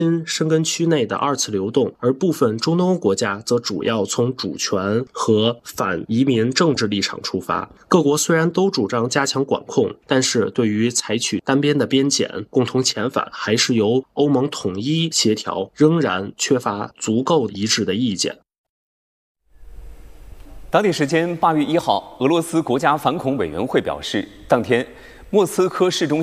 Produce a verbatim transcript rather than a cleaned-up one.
申根区内的二次流动，而部分中东欧国家则主要从主权和反移民政治立场出发。各国虽然都主张加强管控，但是对于采取单边的边检、共同遣返，还是由欧盟统一协调，仍然缺乏足够一致的意见。 当地时间八月一号，俄罗斯国家反恐委员会表示，当天莫斯科市中